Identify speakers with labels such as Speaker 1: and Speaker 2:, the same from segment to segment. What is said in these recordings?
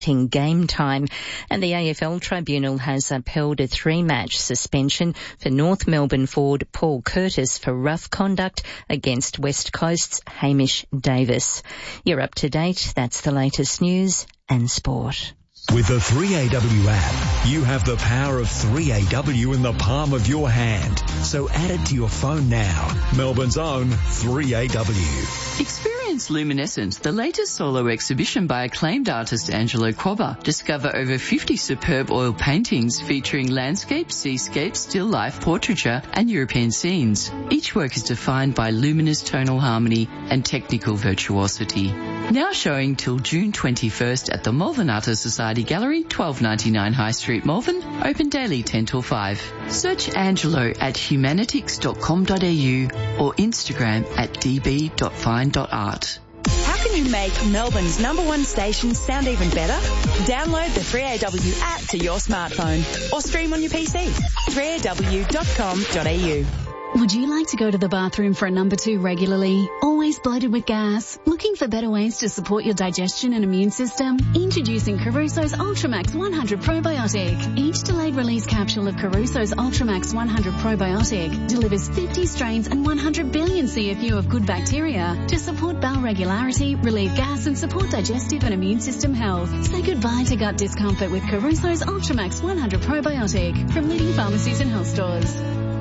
Speaker 1: game time, and the AFL Tribunal has upheld a 3-match suspension for North Melbourne forward Paul Curtis for rough conduct against West Coast's Hamish Davis. You're up to date. That's the latest news and sport.
Speaker 2: With the 3AW app, you have the power of 3AW in the palm of your hand. So add it to your phone now. Melbourne's own 3AW.
Speaker 3: Experience Luminescence, the latest solo exhibition by acclaimed artist Angelo Cobba. Discover over 50 superb oil paintings featuring landscape, seascape, still life, portraiture and European scenes. Each work is defined by luminous tonal harmony and technical virtuosity. Now showing till June 21st at the Malvern Artists Society Gallery, 1299 High Street, Malvern. Open daily 10 till 5. Search Angelo at humanitics.com.au or Instagram at db.fine.art.
Speaker 4: How can you make Melbourne's #1 station sound even better? Download the 3AW app to your smartphone or stream on your PC. 3aw.com.au.
Speaker 5: Would you like to go to the bathroom for a number 2 regularly? Always bloated with gas? Looking for better ways to support your digestion and immune system? Introducing Caruso's Ultramax 100 Probiotic. Each delayed release capsule of Caruso's Ultramax 100 Probiotic delivers 50 strains and 100 billion CFU of good bacteria to support bowel regularity, relieve gas and support digestive and immune system health. Say goodbye to gut discomfort with Caruso's Ultramax 100 Probiotic from leading pharmacies and health stores.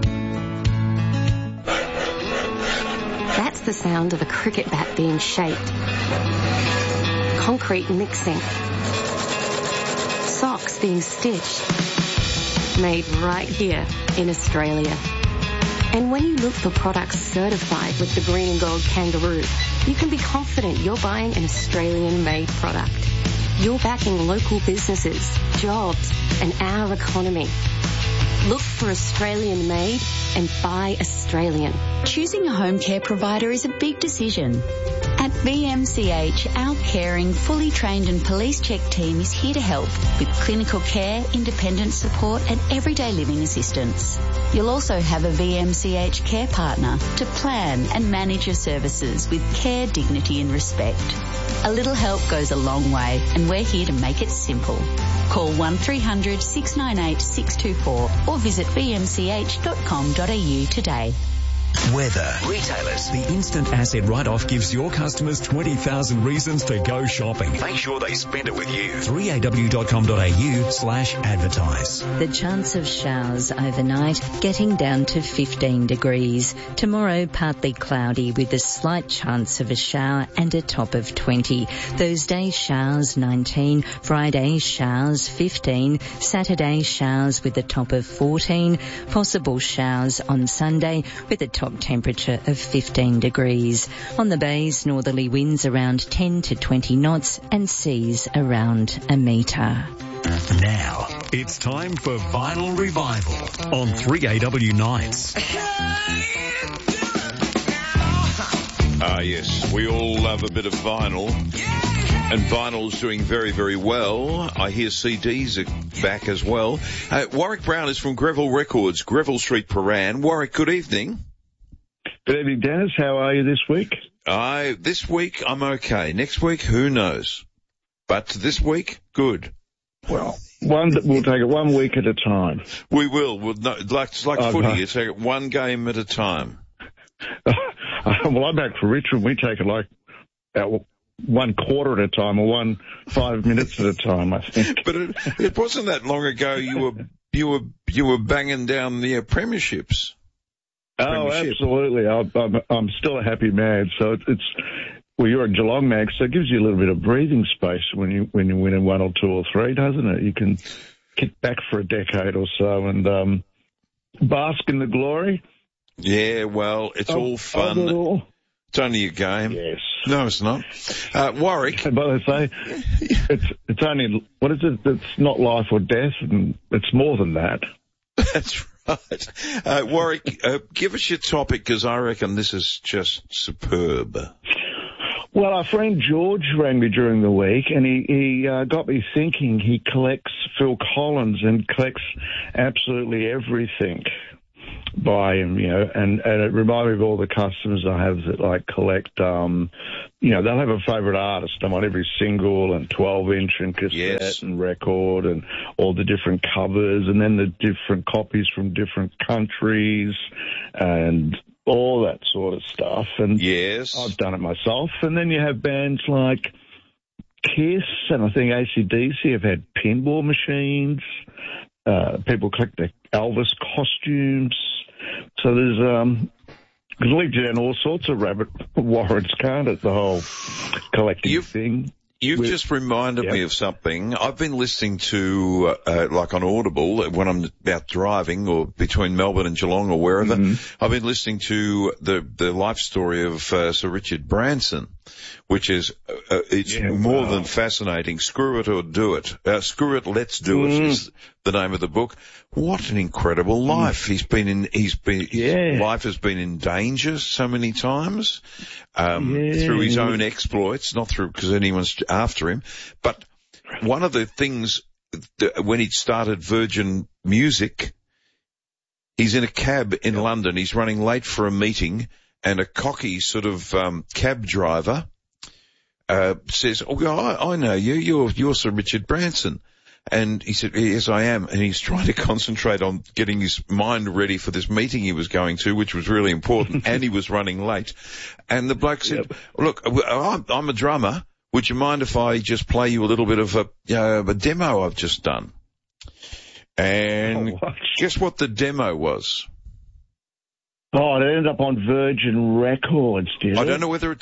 Speaker 6: That's the sound of a cricket bat being shaped. Concrete mixing. Socks being stitched. Made right here in Australia. And when you look for products certified with the green and gold kangaroo, you can be confident you're buying an Australian-made product. You're backing local businesses, jobs, and our economy. Look for Australian made and buy Australian.
Speaker 7: Choosing a home care provider is a big decision. At VMCH, our caring, fully trained and police check team is here to help with clinical care, independent support and everyday living assistance. You'll also have a VMCH care partner to plan and manage your services with care, dignity and respect. A little help goes a long way and we're here to make it simple. Call 1300 698 624 or visit vmch.com.au today.
Speaker 2: Weather. Retailers. The instant asset write-off gives your customers 20,000 reasons to go shopping. Make sure they spend it with you. 3aw.com.au/advertise.
Speaker 1: The chance of showers overnight getting down to 15 degrees. Tomorrow partly cloudy with a slight chance of a shower and a top of 20. Thursday showers 19. Friday showers 15. Saturday showers with a top of 14. Possible showers on Sunday with a top temperature of 15 degrees. On the bays, northerly winds around 10 to 20 knots and seas around a metre.
Speaker 2: Now, it's time for Vinyl Revival on 3AW Nights.
Speaker 8: Yes, we all love a bit of vinyl. And vinyl's doing very, very well. I hear CDs are back as well. Warwick Brown is from Greville Records, Greville Street, Paran. Warwick, good evening.
Speaker 9: Good evening, Dennis. How are you this week?
Speaker 8: This week I'm okay. Next week, who knows? But this week, good.
Speaker 9: Well, we'll take it 1 week at a time.
Speaker 8: We will. Like footy, you take it one game at a time.
Speaker 9: Well, I'm back for Richmond. We take it like 1 quarter at a time or 5 minutes at a time, I think.
Speaker 8: But it wasn't that long ago you were banging down the premierships.
Speaker 9: Oh, absolutely. I'm still a happy man. So you're a Geelong man, so it gives you a little bit of breathing space when you win in 1 or 2 or 3, doesn't it? You can kick back for a decade or so and bask in the glory.
Speaker 8: Yeah, well, it's all fun. It's only a game.
Speaker 9: Yes.
Speaker 8: No, it's not. Warwick.
Speaker 9: But I say, it's only, what is it? It's not life or death, and it's more than that.
Speaker 8: That's right. Warwick, give us your topic, because I reckon this is just superb.
Speaker 9: Well, our friend George rang me during the week, and he got me thinking. He collects Phil Collins and collects absolutely everything. buy them, and it reminded me of all the customers I have that like collect, they'll have a favourite artist. I want every single and 12-inch and cassette and record and all the different covers and then the different copies from different countries and all that sort of stuff. And I've done it myself. And then you have bands like Kiss and I think AC/DC have had pinball machines. People collect their Elvis costumes. So there's, it leads you down all sorts of rabbit warrens, can't it, the whole collecting thing?
Speaker 8: You've just reminded me of something. I've been listening to, like on Audible, when I'm out driving or between Melbourne and Geelong or wherever, I've been listening to the life story of Sir Richard Branson, which is, it's more than fascinating. Screw It or Do It. Screw It, Let's Do It is the name of the book. What an incredible life. His life has been in danger so many times, through his own exploits, not through because anyone's after him. But one of the things when he started Virgin Music, he's in a cab in London. He's running late for a meeting and a cocky sort of, cab driver, says, I know you. You're Sir Richard Branson. And he said, yes, I am. And he's trying to concentrate on getting his mind ready for this meeting he was going to, which was really important. And he was running late. And the bloke said, look, I'm a drummer. Would you mind if I just play you a little bit of a demo I've just done? And guess what the demo was?
Speaker 9: Oh, it ended up on Virgin Records, did it?
Speaker 8: I don't know whether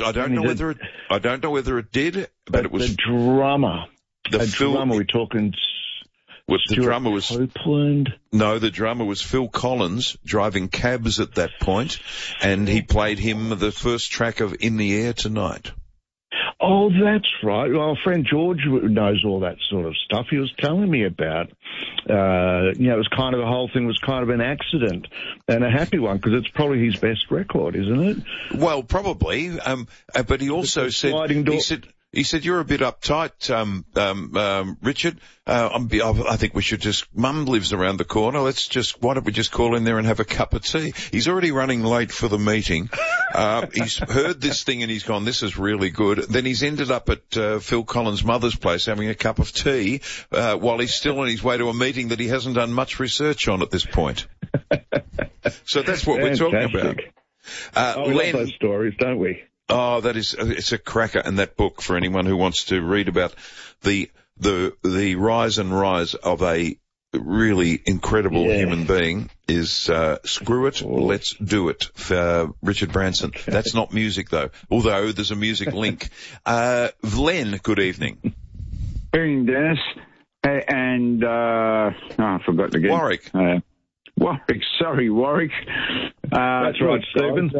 Speaker 8: it did, but it was
Speaker 9: the drummer. Drummer, we're talking.
Speaker 8: The drummer was
Speaker 9: Copeland.
Speaker 8: No, the drummer was Phil Collins driving cabs at that point, and he played him the first track of In the Air Tonight.
Speaker 9: Oh, that's right. Well, friend George knows all that sort of stuff. He was telling me about, it was kind of, the whole thing was kind of an accident and a happy one because it's probably his best record, isn't it?
Speaker 8: Well, probably. But he also said, he said, you're a bit uptight, Richard. I think we should just, Mum lives around the corner. Why don't we just call in there and have a cup of tea? He's already running late for the meeting. He's heard this thing and he's gone, this is really good. Then he's ended up at, Phil Collins' mother's place having a cup of tea, while he's still on his way to a meeting that he hasn't done much research on at this point. So that's what we're talking about.
Speaker 9: We love those stories, don't we?
Speaker 8: Oh, it's a cracker. And that book, for anyone who wants to read about the rise and rise of a really incredible human being, is Screw It, Let's Do It, for Richard Branson. That's not music though, although there's a music link. Len, good evening.
Speaker 10: Good evening, Dennis. And I forgot to get
Speaker 8: Warwick.
Speaker 10: Warwick.
Speaker 9: That's right, Stephen.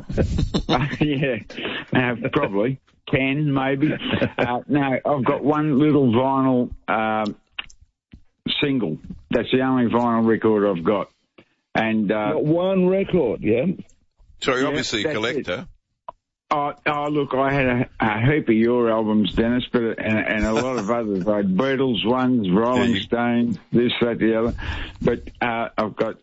Speaker 10: Probably. 10, maybe. No, I've got one little vinyl single. That's the only vinyl record I've got. And
Speaker 9: got one record, yeah?
Speaker 8: So you're obviously a collector.
Speaker 10: Oh, look, I had a heap of your albums, Dennis, and a lot of others. I had Beatles ones, Rolling Stones, this, that, the other. But I've got...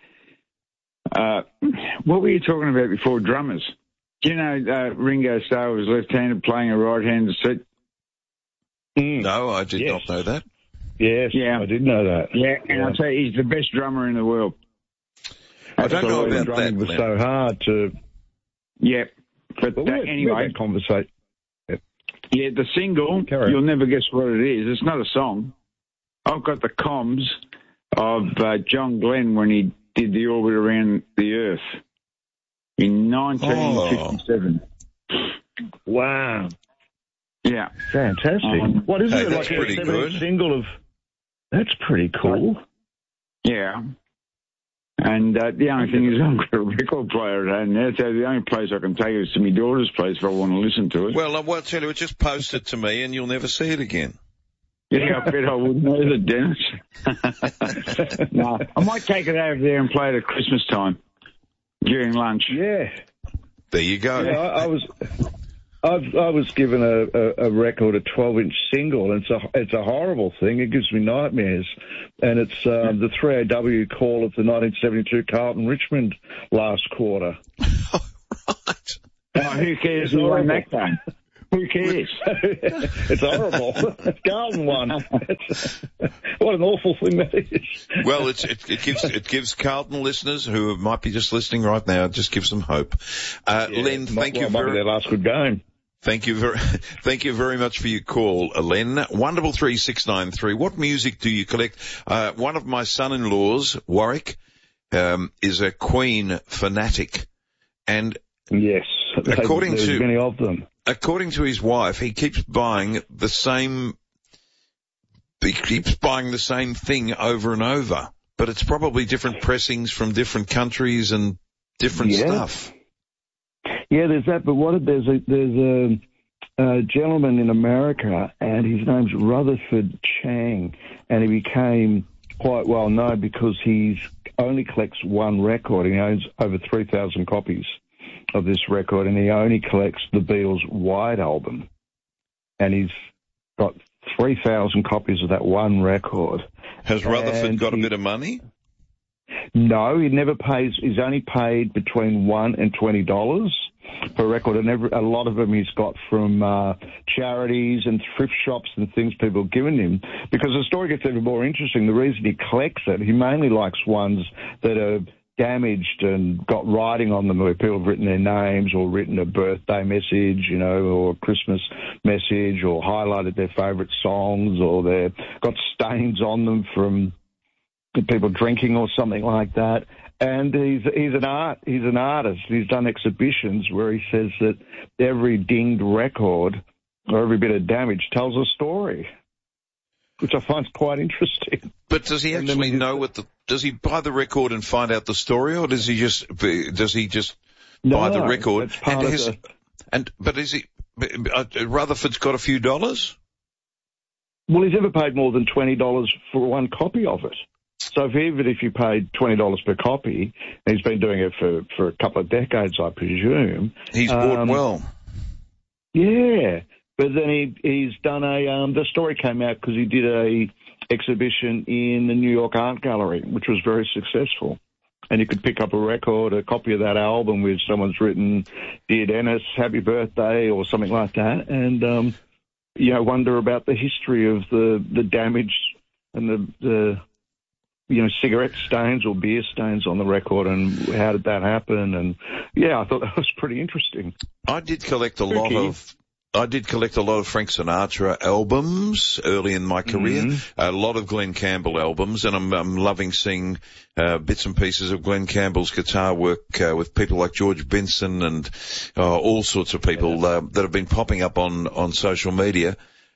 Speaker 10: what were you talking about before, drummers? Do you know Ringo Starr was left-handed playing a right-handed set?
Speaker 8: No, I did not know that.
Speaker 9: Yes, I did know that.
Speaker 10: Yeah, and I'll tell you, he's the best drummer in the world.
Speaker 8: I don't know about
Speaker 9: drumming
Speaker 8: that.
Speaker 9: Was so hard to...
Speaker 10: Yeah. But anyway,
Speaker 9: conversation.
Speaker 10: Yeah, the single, you'll never guess what it is. It's not a song. I've got the comms of John Glenn when he did the orbit around the Earth in 1957.
Speaker 9: Wow.
Speaker 10: Yeah.
Speaker 9: Fantastic. What is it?
Speaker 8: That's
Speaker 9: like
Speaker 8: pretty good.
Speaker 9: Single of... That's pretty cool.
Speaker 10: Yeah. And the only thing is I've got a record player at home now, so the only place I can take it is to my daughter's place if I want to listen to it.
Speaker 8: Well, I'll tell you, just post it to me and you'll never see it again.
Speaker 10: Yeah, I bet I wouldn't either, Dennis. No, I might take it over there and play it at Christmas time during lunch.
Speaker 9: Yeah.
Speaker 8: There you go.
Speaker 9: Yeah, I I was given a record, a 12-inch single, and it's a horrible thing. It gives me nightmares. And it's the 3AW call of the 1972 Carlton-Richmond last quarter.
Speaker 8: Right.
Speaker 10: Oh, who cares who won that game? Who cares?
Speaker 9: It's horrible. Carlton won. What an awful thing that is.
Speaker 8: Well, it gives Carlton listeners who might be just listening right now, it just gives them hope. Len, thank you
Speaker 9: very much. Their last good game.
Speaker 8: Thank you very much for your call, Len. 133693. What music do you collect? One of my son-in-laws, Warwick, is a Queen fanatic, and
Speaker 9: yes,
Speaker 8: according
Speaker 9: there's many of them.
Speaker 8: According to his wife, he keeps buying the same thing over and over, but it's probably different pressings from different countries and different stuff.
Speaker 9: Yeah, there's that, but there's a gentleman in America, and his name's Rutherford Chang, and he became quite well known because he only collects one record. He owns over 3,000 copies of this record, and he only collects the Beatles' White Album, and he's got 3,000 copies of that one record.
Speaker 8: Has Rutherford got a bit of money?
Speaker 9: No, he never pays. He's only paid between $1 and $20 per record, and a lot of them he's got from charities and thrift shops and things people have given him. Because the story gets even more interesting. The reason he collects it, he mainly likes ones that are damaged and got writing on them where people have written their names or written a birthday message, or a Christmas message, or highlighted their favourite songs, or they've got stains on them from people drinking or something like that. And he's an artist. He's done exhibitions where he says that every dinged record or every bit of damage tells a story, which I find quite interesting.
Speaker 8: But does he actually know does he buy the record and find out the story, or does he just buy the record? Rutherford's got a few dollars?
Speaker 9: Well, he's never paid more than $20 for one copy of it. So even if you paid $20 per copy, and he's been doing it for a couple of decades, I presume.
Speaker 8: He's bought well.
Speaker 9: Yeah. But then he's done the story came out because he did a exhibition in the New York Art Gallery, which was very successful. And you could pick up a copy of that album with someone's written, "Dear Dennis, happy birthday," or something like that. And, wonder about the history of the damage and the cigarette stains or beer stains on the record, and how did that happen? And I thought that was pretty interesting.
Speaker 8: I did collect a lot of Frank Sinatra albums early in my career, a lot of Glenn Campbell albums, and I'm loving seeing bits and pieces of Glenn Campbell's guitar work with people like George Benson and all sorts of people that have been popping up on social media.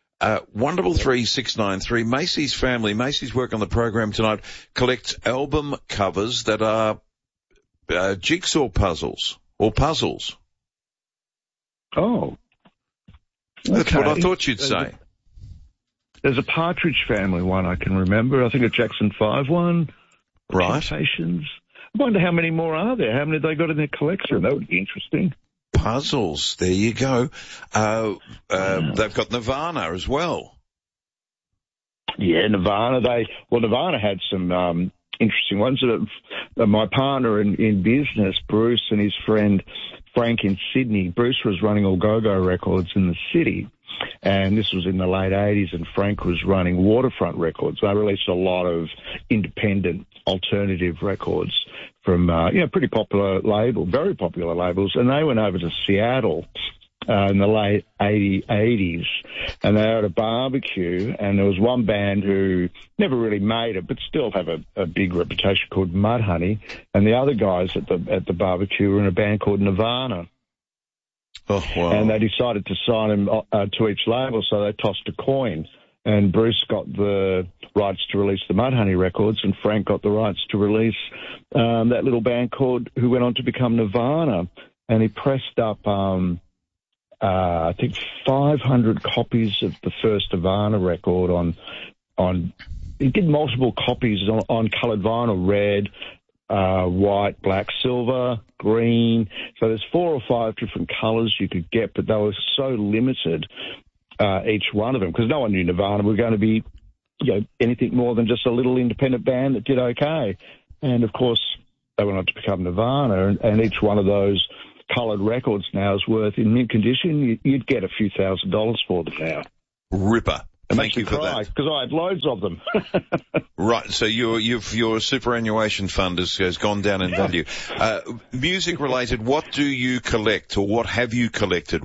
Speaker 8: 133693, Macy's family, Macy's work on the program tonight, collects album covers that are jigsaw puzzles or puzzles.
Speaker 9: Oh.
Speaker 8: That's what I thought you'd say.
Speaker 9: There's a Partridge Family one I can remember. I think a Jackson 5 one.
Speaker 8: Right.
Speaker 9: Temptations. I wonder how many more are there. How many have they got in their collection? That would be interesting.
Speaker 8: Puzzles. There you go. They've got Nirvana as well.
Speaker 9: Yeah, Nirvana. Nirvana had some interesting ones. My partner in business, Bruce, and his friend Frank in Sydney. Bruce was running All Go-Go Records in the city, and this was in the late 80s, and Frank was running Waterfront Records. They released a lot of independent alternative records from, pretty popular label, very popular labels, and they went over to Seattle in the late 80s, and they had a barbecue, and there was one band who never really made it, but still have a big reputation, called Mudhoney, and the other guys at the barbecue were in a band called Nirvana.
Speaker 8: Oh, wow.
Speaker 9: And they decided to sign them to each label, so they tossed a coin. And Bruce got the rights to release the Mudhoney records, and Frank got the rights to release that little band who went on to become Nirvana. And he pressed up, I think, 500 copies of the first Nirvana record on. He did multiple copies on coloured vinyl, red, white, black, silver, green. So there's 4 or 5 different colours you could get, but they were so limited, each one of them, because no one knew Nirvana were going to be, anything more than just a little independent band that did okay. And of course, they went on to become Nirvana, and each one of those coloured records now is worth, in mint condition, you'd get a few $1,000s for them now.
Speaker 8: Ripper. Thank you for that.
Speaker 9: Because I had loads of them.
Speaker 8: Right, so your superannuation fund has gone down in value. Music related, what do you collect, or what have you collected?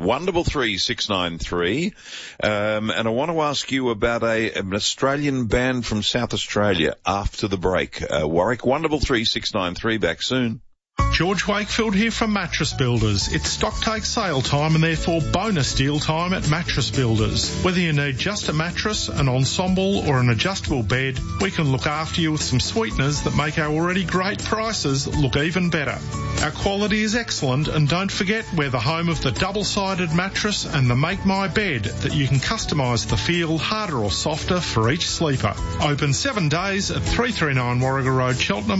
Speaker 8: 133693. And I want to ask you about an Australian band from South Australia after the break. Warwick, 133693, back soon.
Speaker 11: George Wakefield here from Mattress Builders. It's stocktake sale time and therefore bonus deal time at Mattress Builders. Whether you need just a mattress, an ensemble or an adjustable bed, we can look after you with some sweeteners that make our already great prices look even better. Our quality is excellent, and don't forget we're the home of the double-sided mattress and the Make My Bed that you can customise the feel harder or softer for each sleeper. Open 7 days at 339 Warrigal Road, Cheltenham,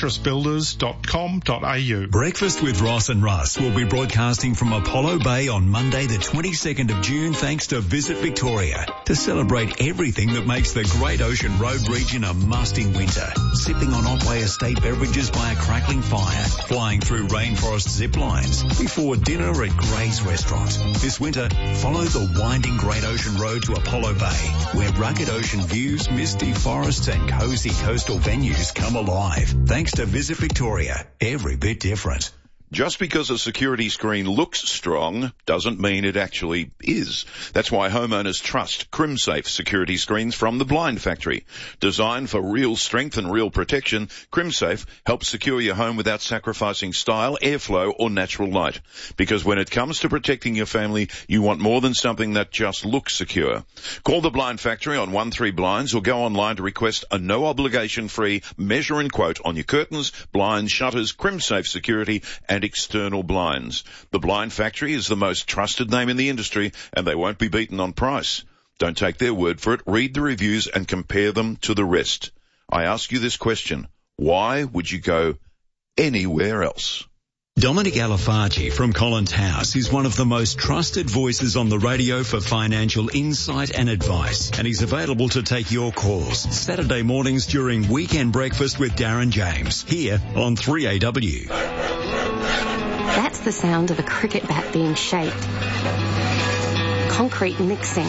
Speaker 11: mattressbuilders.com.au.
Speaker 2: Breakfast with Ross and Russ will be broadcasting from Apollo Bay on Monday the 22nd of June thanks to Visit Victoria to celebrate everything that makes the Great Ocean Road region a must in winter. Sipping on Otway Estate beverages by a crackling fire, flying through rainforest zip lines, before dinner at Gray's Restaurant. This winter, follow the winding Great Ocean Road to Apollo Bay, where rugged ocean views, misty forests and cosy coastal venues come alive. Thanks to Visit Victoria, every bit different.
Speaker 8: Just because a security screen looks strong doesn't mean it actually is. That's why homeowners trust CrimSafe security screens from the Blind Factory. Designed for real strength and real protection, CrimSafe helps secure your home without sacrificing style, airflow or natural light. Because when it comes to protecting your family, you want more than something that just looks secure. Call the Blind Factory on 13 Blinds or go online to request a no-obligation free measure and quote on your curtains, blinds, shutters, CrimSafe security and external blinds. The Blind Factory is the most trusted name in the industry, and they won't be beaten on price. Don't take their word for it. Read the reviews and compare them to the rest. I ask you this question. Why would you go anywhere else?
Speaker 2: Dominic Alifagi from Collins House is one of the most trusted voices on the radio for financial insight and advice, and he's available to take your calls Saturday mornings during Weekend Breakfast with Darren James, here on 3AW.
Speaker 6: That's the sound of a cricket bat being shaped. Concrete mixing.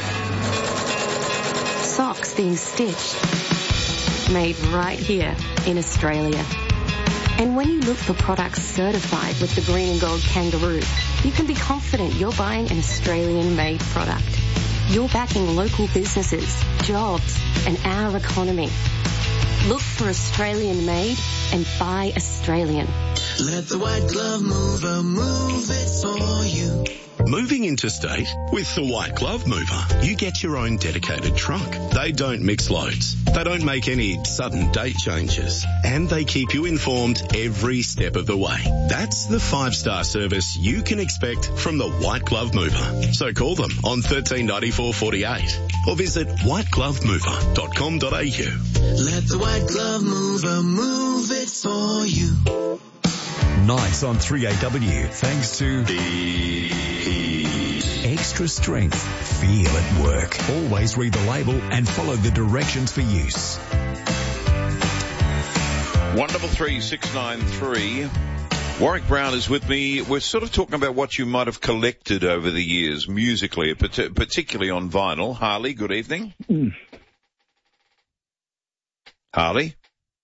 Speaker 6: Socks being stitched. Made right here in Australia. And when you look for products certified with the green and gold kangaroo, you can be confident you're buying an Australian-made product. You're backing local businesses, jobs, and our economy. Look for Australian-made and buy Australian.
Speaker 12: Let the White Glove Mover move it for you.
Speaker 13: Moving interstate? With the White Glove Mover, you get your own dedicated truck. They don't mix loads. They don't make any sudden date changes. And they keep you informed every step of the way. That's the 5-star service you can expect from the White Glove Mover. So call them on 139448 or visit whiteglovemover.com.au.
Speaker 12: Let the White Glove Mover move it for you.
Speaker 2: Nights on 3AW, thanks to Extra Strength. Feel at work. Always read the label and follow the directions for use.
Speaker 8: 133693. Warwick Brown is with me. We're sort of talking about what you might have collected over the years musically, particularly on vinyl. Harley, good evening. Harley?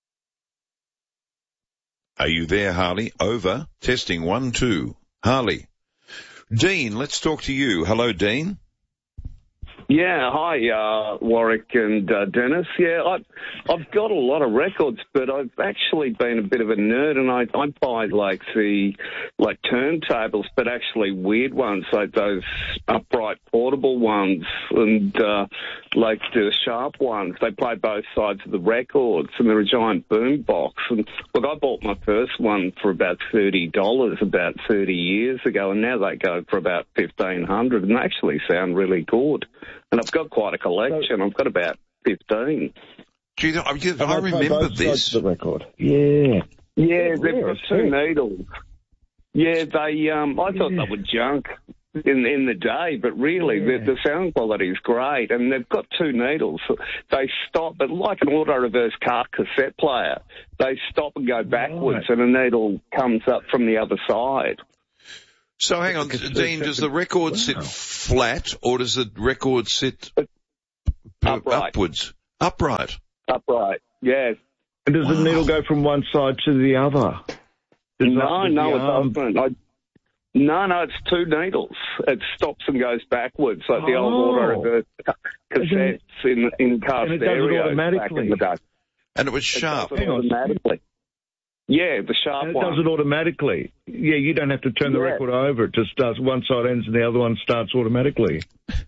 Speaker 8: Are you there, Harley? Over. Testing 1, 2. Harley. Dean, let's talk to you. Hello, Dean.
Speaker 14: Yeah, hi, Warwick and Dennis. Yeah, I've got a lot of records, but I've actually been a bit of a nerd, and I buy like turntables, but actually weird ones, like those upright portable ones, and like the sharp ones. They play both sides of the records, and they're a giant boom box. And look, I bought my first one for about $30 about 30 years ago, and now they go for about $1,500, and they actually sound really good. And I've got quite a collection. I've got about 15.
Speaker 8: Gee, I remember this.
Speaker 9: The record. Yeah.
Speaker 14: Yeah, they've got 2 needles. Yeah, they. I thought they were junk in the day, but really the sound quality is great, and they've got 2 needles. They stop, but like an auto-reverse car cassette player, they stop and go backwards, and a needle comes up from the other side.
Speaker 8: So hang on, Dean, does the record sit flat, or does the record sit upwards? Upright.
Speaker 14: Upright, yes.
Speaker 9: And does the needle go from one side to the other?
Speaker 14: No, it doesn't. No, it's 2 needles. It stops and goes backwards, like the old auto-reverse cassettes in car stereo back in the day.
Speaker 8: And it was sharp.
Speaker 14: It does it automatically. Yeah, the sharp one.
Speaker 9: It does it automatically. Yeah, you don't have to turn the record over. It just does. One side ends and the other one starts automatically.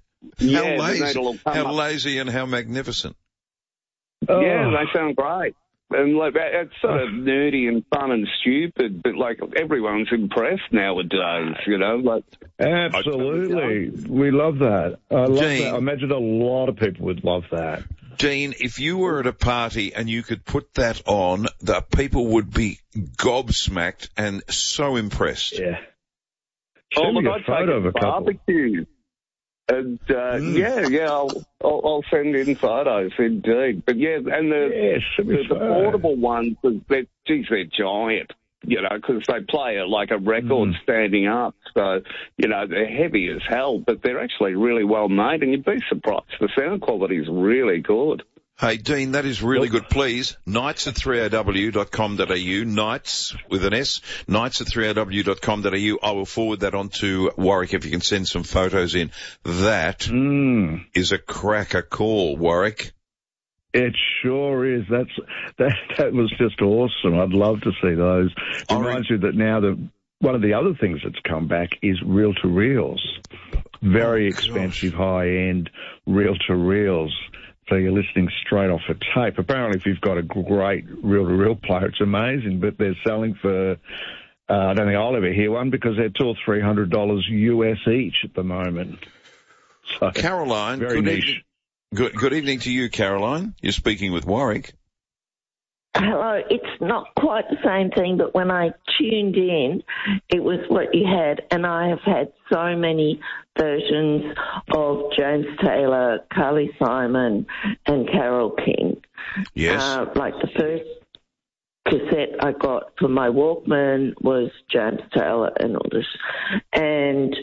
Speaker 8: How lazy and how magnificent.
Speaker 14: Yeah, they sound great. And like it's sort of nerdy and fun and stupid, but like everyone's impressed nowadays, you know. Like
Speaker 9: absolutely, we love that. I love that. I imagine a lot of people would love that.
Speaker 8: Dean, if you were at a party and you could put that on, the people would be gobsmacked and so impressed.
Speaker 9: Yeah.
Speaker 14: Look, I'd take a barbecue. And, I'll send in photos, indeed. But, yeah, and the portable ones, they're giant, you know, because they play like a record standing up. So, you know, they're heavy as hell, but they're actually really well made, and you'd be surprised. The sound quality is really good.
Speaker 8: Hey, Dean, that is really good. Please, nights@3AW.com.au, nights with an S, nights@3AW.com.au. I will forward that on to Warwick if you can send some photos in. That is a cracker call, Warwick.
Speaker 9: It sure is. That was just awesome. I'd love to see those. It reminds you that now one of the other things that's come back is reel-to-reels. Very expensive, high-end reel-to-reels. So you're listening straight off a tape. Apparently, if you've got a great reel-to-reel player, it's amazing. But they're selling for, I don't think I'll ever hear one because they're $200 or $300 US each at the moment. So,
Speaker 8: Caroline,
Speaker 9: very niche.
Speaker 8: Good evening to you, Caroline. You're speaking with Warwick.
Speaker 15: Hello. It's not quite the same thing, but when I tuned in, it was what you had, and I have had so many versions of James Taylor, Carly Simon, and Carole King.
Speaker 8: Yes.
Speaker 15: Like the first cassette I got for my Walkman was James Taylor and all this. And,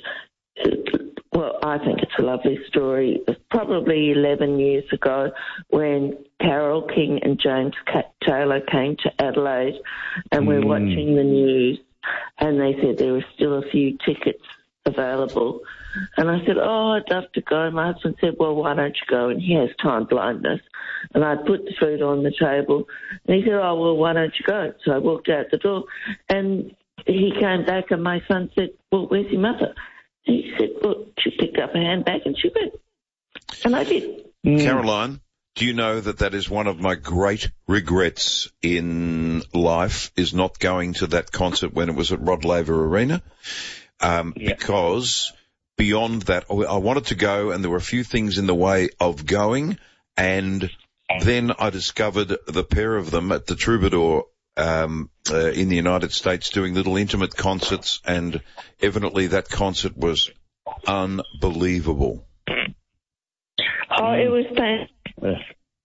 Speaker 15: well, I think it's a lovely story. It was probably 11 years ago when Carole King and James Taylor came to Adelaide, and we're watching the news, and they said there were still a few tickets available. And I said, I'd love to go. My husband said, well, why don't you go? And he has time blindness. And I put the food on the table, and he said, well, why don't you go? So I walked out the door, and he came back, and my son said, well, where's your mother? And he said, well, she picked up a handbag and she went. And I did.
Speaker 8: Caroline, do you know that is one of my great regrets in life, is not going to that concert when it was at Rod Laver Arena? Because beyond that, I wanted to go, and there were a few things in the way of going, and then I discovered the pair of them at the Troubadour in the United States doing little intimate concerts, and evidently that concert was unbelievable.
Speaker 15: It was fantastic.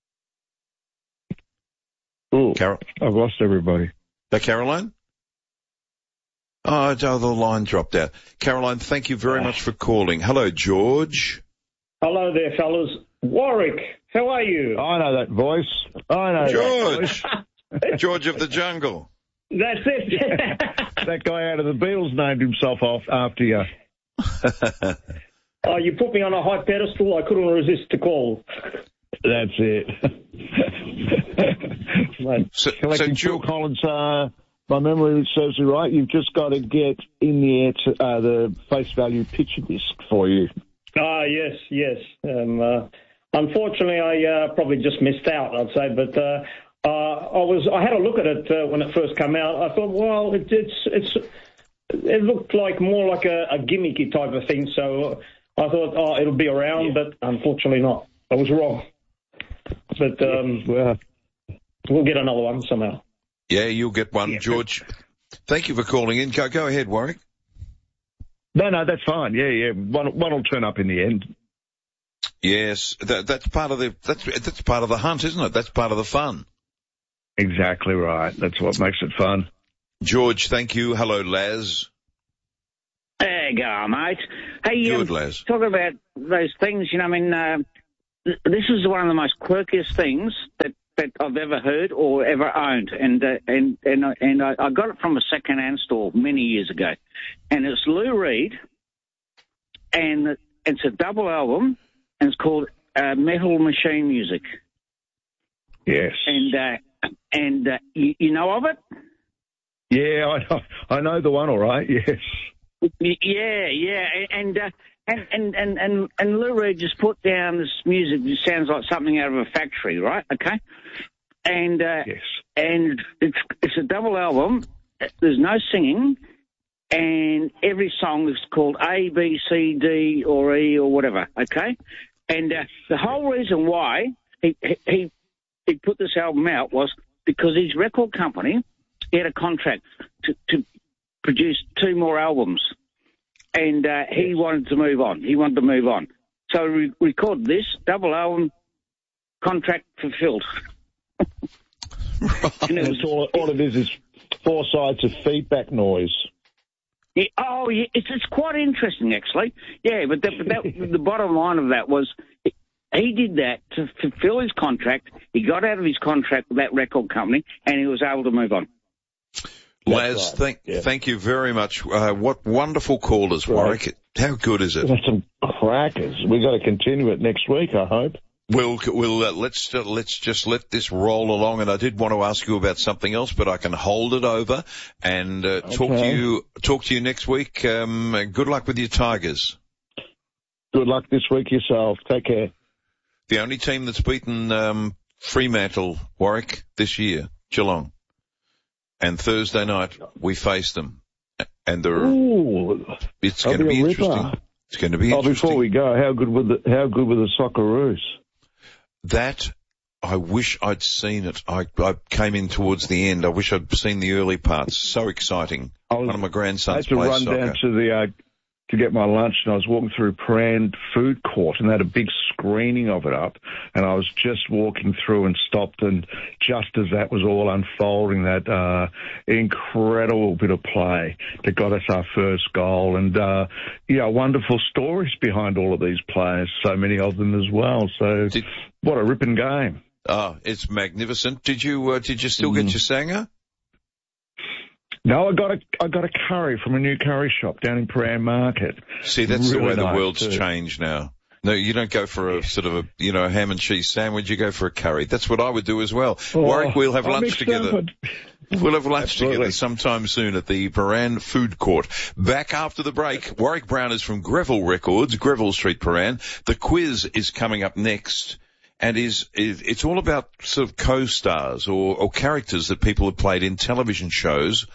Speaker 9: I've lost everybody.
Speaker 8: Caroline? Oh, the line dropped out. Caroline, thank you very much for calling. Hello, George.
Speaker 16: Hello there, fellas. Warwick, how are you?
Speaker 9: I know that voice. I know
Speaker 8: George.
Speaker 9: That voice.
Speaker 8: George of the Jungle.
Speaker 16: That's it.
Speaker 9: That guy out of the Beatles named himself after you.
Speaker 16: Oh, you put me on a high pedestal. I couldn't resist the call.
Speaker 9: That's it. Collecting Phil Collins, my memory serves me right, you've just got to get in the air to, the face value picture disc for you.
Speaker 16: Yes. Unfortunately, I probably just missed out, I'd say, but I had a look at it when it first came out. I thought, well, it looked like more like a gimmicky type of thing, so I thought, it'll be around, but unfortunately not. I was wrong. But we'll get another one somehow.
Speaker 8: Yeah, you'll get one, George. Thank you for calling in. Go ahead, Warwick.
Speaker 9: No, that's fine. Yeah. One will turn up in the end.
Speaker 8: Yes, that's part of that's part of the hunt, isn't it? That's part of the fun.
Speaker 9: Exactly right. That's what makes it fun.
Speaker 8: George, thank you. Hello, Laz.
Speaker 17: There you go, mate. Hey,
Speaker 8: good, Laz.
Speaker 17: Talking about those things, this is one of the most quirkiest things that I've ever heard or ever owned, and I got it from a second-hand store many years ago, and it's Lou Reed, and it's a double album, and it's called Metal Machine Music.
Speaker 9: Yes.
Speaker 17: And you know of it?
Speaker 9: Yeah, I know the one, all right. Yes.
Speaker 17: Yeah, and Lou Reed just put down this music that sounds like something out of a factory, right? Okay, and
Speaker 9: yes,
Speaker 17: and it's a double album. There's no singing, and every song is called A, B, C, D, or E, or whatever. Okay, and the whole reason why he put this album out was because his record company, he had a contract to produce 2 more albums, and he wanted to move on. So we recorded this double album, contract fulfilled.
Speaker 9: Right. And all it is 4 sides of feedback noise.
Speaker 17: Yeah, it's quite interesting, actually. Yeah, but the bottom line of that was he did that to fulfill his contract. He got out of his contract with that record company, and he was able to move on.
Speaker 8: Laz,
Speaker 9: right.
Speaker 8: thank you very much. What wonderful callers, Warwick. How good is it?
Speaker 9: That's some crackers. We've got to continue it next week, I hope.
Speaker 8: We'll let's just let this roll along. And I did want to ask you about something else, but I can hold it over and talk to you next week. Good luck with your Tigers.
Speaker 9: Good luck this week yourself. Take care.
Speaker 8: The only team that's beaten Fremantle, Warwick, this year, Geelong. And Thursday night, we face them. And it's going to be interesting. It's going to be interesting.
Speaker 9: Before we go, how good were the Socceroos?
Speaker 8: That, I wish I'd seen it. I came in towards the end. I wish I'd seen the early parts. So exciting. One of my grandsons plays soccer. I had to run down to to get my lunch, and I was walking through Prahran Food Court, and they had a big screening of it up, and I was just walking through and stopped, and just as that was all unfolding, that incredible bit of play that got us our first goal, and wonderful stories behind all of these players, so many of them as well. So what a ripping game. Oh, it's magnificent. Did you still get your sanger?
Speaker 9: No, I got a curry from a new curry shop down in Prahran Market.
Speaker 8: See, that's really the way the world's changed now. No, you don't go for a sort of a ham and cheese sandwich. You go for a curry. That's what I would do as well. Warwick, we'll have lunch together. We'll have lunch together sometime soon at the Prahran Food Court. Back after the break, Warwick Brown is from Greville Records, Greville Street, Prahran. The quiz is coming up next. And it's all about sort of co-stars or characters that people have played in television shows.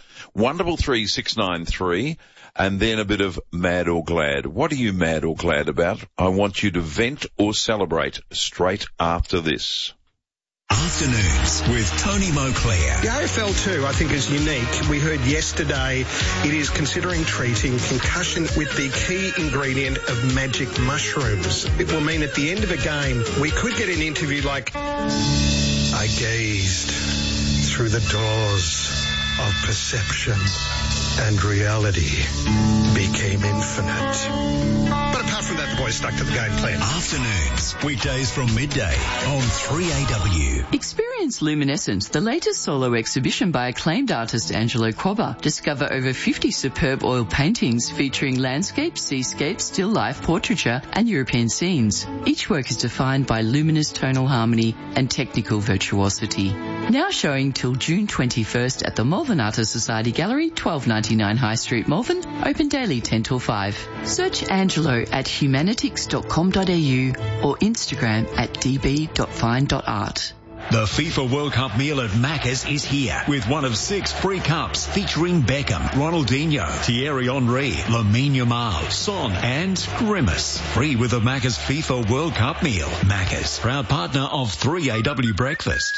Speaker 8: 133-693, and then a bit of mad or glad. What are you mad or glad about? I want you to vent or celebrate straight after this.
Speaker 2: Afternoons with Tony Moclair.
Speaker 18: The AFL too, I think, is unique. We heard yesterday it is considering treating concussion with the key ingredient of magic mushrooms. It will mean at the end of a game, we could get an interview like, I gazed through the doors of perception and reality became infinite. But apart from that, the boys stuck to the game plan.
Speaker 2: Afternoons, weekdays from midday on 3AW.
Speaker 3: Experience Luminescence, the latest solo exhibition by acclaimed artist Angelo Quobba. Discover over 50 superb oil paintings featuring landscape, seascape, still life, portraiture and European scenes. Each work is defined by luminous tonal harmony and technical virtuosity. Now showing till June 21st at the Malvern Artists Society Gallery, 1299 High Street, Malvern, open daily 10 till 5. Search Angelo at humanitics.com.au or Instagram at db.fine.art.
Speaker 2: The FIFA World Cup meal at Macca's is here with one of 6 free cups featuring Beckham, Ronaldinho, Thierry Henry, Lamine Yamal, Son and Grimace. Free with the Macca's FIFA World Cup meal. Macca's, proud partner of 3AW Breakfast.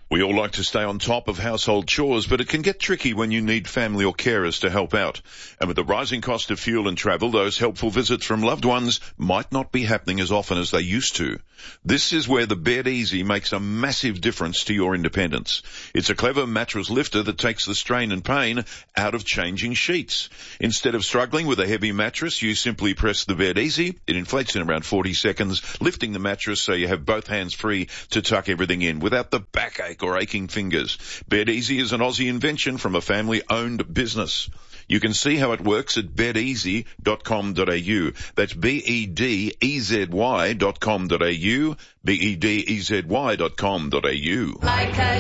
Speaker 8: We all like to stay on top of household chores, but it can get tricky when you need family or carers to help out. And with the rising cost of fuel and travel, those helpful visits from loved ones might not be happening as often as they used to. This is where the Bed Easy makes a massive difference to your independence. It's a clever mattress lifter that takes the strain and pain out of changing sheets. Instead of struggling with a heavy mattress, you simply press the Bed Easy. It inflates in around 40 seconds, lifting the mattress so you have both hands free to tuck everything in without the backache or aching fingers. Bed Easy is an Aussie invention from a family-owned business. You can see how it works at bedeasy.com.au. That's bedezy.com.au, bedezy.com.au.